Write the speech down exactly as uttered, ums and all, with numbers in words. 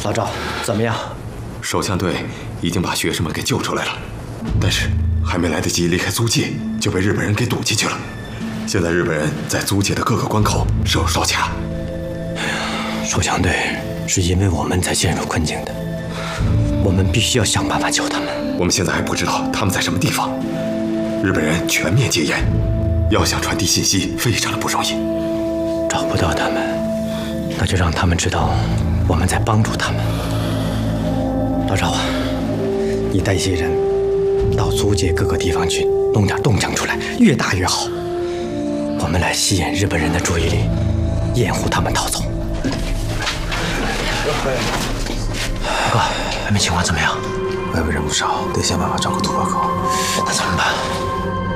老赵，怎么样？ 守乡队已经把学生们给救出来了，但是还没来得及离开租界，就被日本人给堵进去了。现在日本人在租界的各个关口设有哨卡。 守乡队是因为我们才陷入困境的，我们必须要想办法救他们。 我们现在还不知道他们在什么地方，日本人全面戒严，要想传递信息非常的不容易。 找不到他们，那就让他们知道我们在帮助他们。老赵啊，你带一些人到租界各个地方去弄点动静出来，越大越好。我们来吸引日本人的注意力，掩护他们逃走。大哥，外面情况怎么样？ 外围人不少，得想办法找个突破口。 那怎么办？